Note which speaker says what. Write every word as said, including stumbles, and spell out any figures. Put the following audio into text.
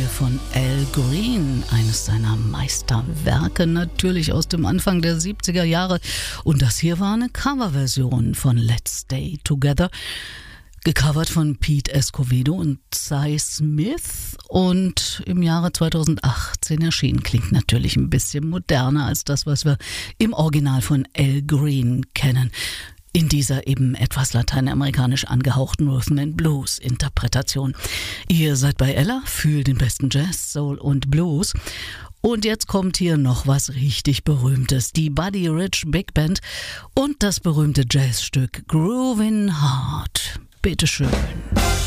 Speaker 1: von Al Green, eines seiner Meisterwerke, natürlich aus dem Anfang der siebziger Jahre. Und das hier war eine Coverversion von Let's Stay Together, gecovert von Pete Escovedo und Cy Smith und im Jahre zweitausendachtzehn erschienen. Klingt natürlich ein bisschen moderner als das, was wir im Original von Al Green kennen. In dieser eben etwas lateinamerikanisch angehauchten Rhythm and Blues Interpretation. Ihr seid bei Ella für den besten Jazz, Soul und Blues. Und jetzt kommt hier noch was richtig Berühmtes. Die Buddy Rich Big Band und das berühmte Jazzstück Groovin' Heart. Bitteschön.